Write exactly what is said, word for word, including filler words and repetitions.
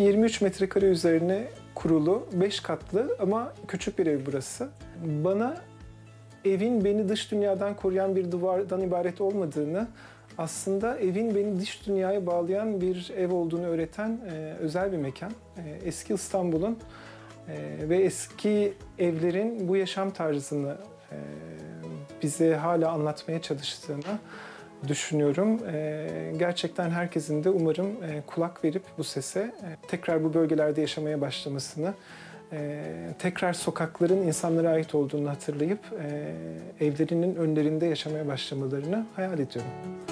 yirmi üç metrekare üzerine kurulu, beş katlı ama küçük bir ev burası. Bana evin beni dış dünyadan koruyan bir duvardan ibaret olmadığını, aslında evin beni dış dünyaya bağlayan bir ev olduğunu öğreten e, özel bir mekan. E, eski İstanbul'un e, ve eski evlerin bu yaşam tarzını e, bize hala anlatmaya çalıştığını düşünüyorum. E, gerçekten herkesin de umarım e, kulak verip bu sese e, tekrar bu bölgelerde yaşamaya başlamasını, e, tekrar sokakların insanlara ait olduğunu hatırlayıp e, evlerinin önlerinde yaşamaya başlamalarını hayal ediyorum.